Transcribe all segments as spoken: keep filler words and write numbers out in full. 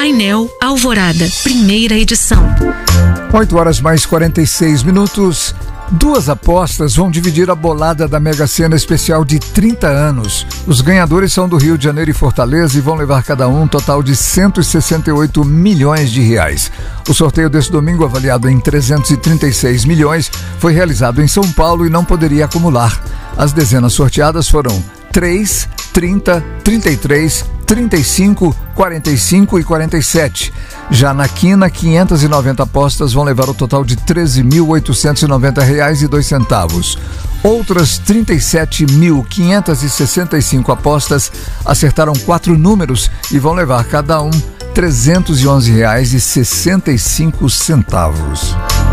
Painel Alvorada, primeira edição. oito horas mais quarenta e seis minutos. Duas apostas vão dividir a bolada da Mega Sena especial de trinta anos. Os ganhadores são do Rio de Janeiro e Fortaleza e vão levar cada um um total de cento e sessenta e oito milhões de reais. O sorteio desse domingo, avaliado em trezentos e trinta e seis milhões, foi realizado em São Paulo e não poderia acumular. As dezenas sorteadas foram três, trinta, trinta e três, trinta e cinco, quarenta e cinco e quarenta e sete. Já na quina, quinhentas e noventa apostas vão levar o total de treze mil oitocentos e noventa reais e dois centavos. Outras trinta e sete mil quinhentas e sessenta e cinco apostas acertaram quatro números e vão levar cada um trezentos e onze reais e sessenta e cinco centavos.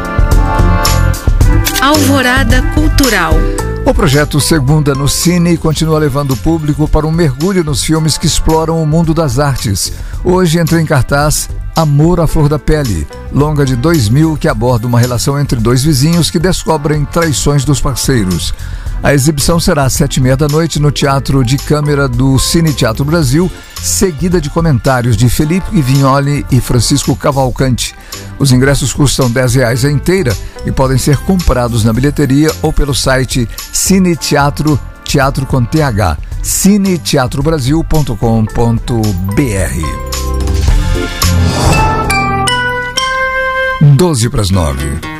Alvorada Cultural. O projeto Segunda no Cine continua levando o público para um mergulho nos filmes que exploram o mundo das artes. Hoje entra em cartaz Amor à Flor da Pele, longa de dois mil que aborda uma relação entre dois vizinhos que descobrem traições dos parceiros. A exibição será às sete e meia da noite no Teatro de Câmara do Cine Teatro Brasil, seguida de comentários de Felipe Vignoli e Francisco Cavalcante. Os ingressos custam dez reais a inteira e podem ser comprados na bilheteria ou pelo site Cine Teatro, teatro com T H, cine teatro brasil ponto com ponto b r. doze para as nove.